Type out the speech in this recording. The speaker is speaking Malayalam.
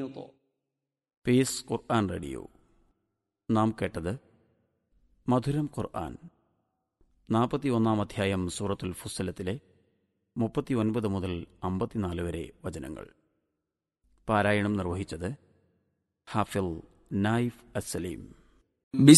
محيط. പീസ് ഖുർആൻ റേഡിയോ. നാം കേട്ടത് മധുരം ഖുർആൻ 41 അധ്യായം സൂറത്തുൽ ഫുസ്സലത്തിലെ 39 മുതൽ 54 വരെ വചനങ്ങൾ. പാരായണം നിർവഹിച്ചത് ഹാഫിൽ നായിഫ് അസ്സലീം.